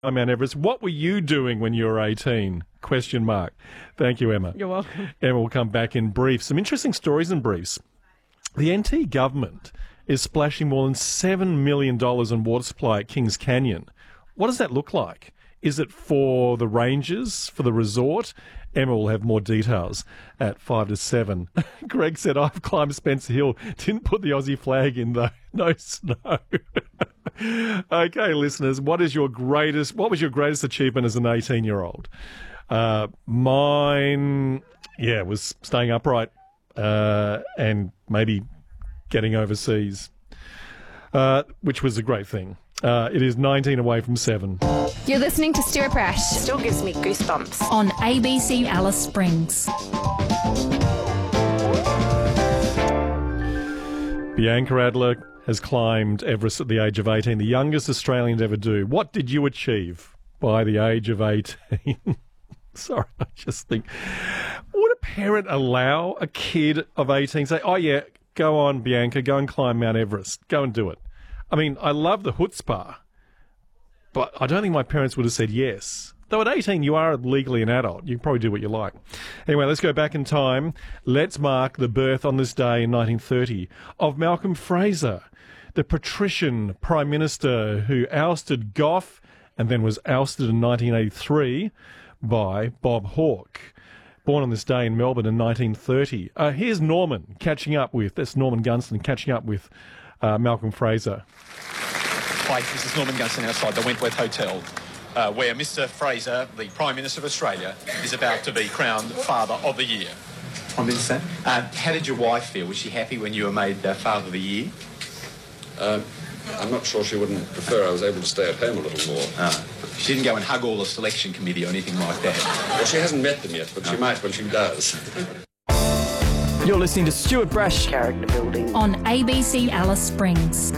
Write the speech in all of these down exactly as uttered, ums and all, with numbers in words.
Mount Everest. What were you doing when you were eighteen? Question mark. Thank you, Emma. You're welcome. Emma will come back in brief. Some interesting stories in briefs. The N T government is splashing more than seven million dollars on water supply at Kings Canyon. What does that look like? Is it for the rangers, for the resort? Emma will have more details at five to seven. Greg said, I've climbed Spencer Hill. Didn't put the Aussie flag in, though. No snow. Okay, listeners, what is your greatest, what was your greatest achievement as an eighteen-year-old? Uh, mine, yeah, was staying upright uh, and maybe getting overseas, uh, which was a great thing. Uh, it is nineteen away from seven. You're listening to Stuart Brash. Still gives me goosebumps. On A B C Alice Springs. Bianca Adler has climbed Everest at the age of eighteen, the youngest Australian to ever do. What did you achieve by the age of eighteen? Sorry, I just think, would a parent allow a kid of eighteen say, oh yeah, go on, Bianca, go and climb Mount Everest, go and do it? I mean, I love the chutzpah, but I don't think my parents would have said yes. Though at eighteen, you are legally an adult. You can probably do what you like. Anyway, let's go back in time. Let's mark the birth on this day in nineteen thirty of Malcolm Fraser, the patrician prime minister who ousted Gough and then was ousted in nineteen eighty-three by Bob Hawke. Born on this day in Melbourne in nineteen thirty. Uh, here's Norman catching up with, that's Norman Gunston catching up with uh, Malcolm Fraser. Hi, this is Norman Gunston outside the Wentworth Hotel, uh, where Mister Fraser, the Prime Minister of Australia, is about to be crowned Father of the Year. Prime Minister? Uh, how did your wife feel? Was she happy when you were made uh, Father of the Year? Uh, I'm not sure she wouldn't prefer I was able to stay at home a little more. Uh, she didn't go and hug all the selection committee or anything like that? Well, she hasn't met them yet, but she might when she does. You're listening to Stuart Brash Character building. On A B C Alice Springs.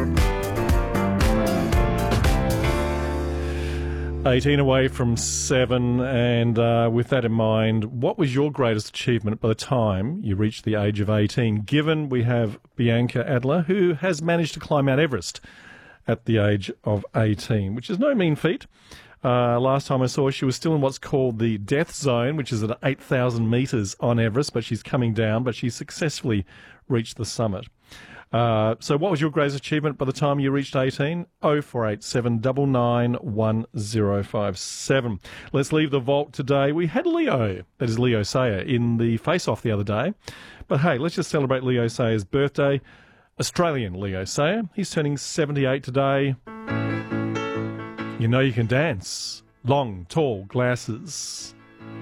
eighteen away from seven, and uh, with that in mind, what was your greatest achievement by the time you reached the age of eighteen, given we have Bianca Adler, who has managed to climb Mount Everest at the age of eighteen, which is no mean feat. Uh, last time I saw her, she was still in what's called the death zone, which is at eight thousand metres on Everest, but she's coming down, but she successfully reached the summit. Uh, so what was your greatest achievement by the time you reached eighteen? oh four eight seven nine nine one oh five seven. Let's leave the vault today. We had Leo, that is Leo Sayer, in the face-off the other day. But hey, let's just celebrate Leo Sayer's birthday. Australian Leo Sayer. He's turning seventy-eight today. You know you can dance. Long, tall glasses.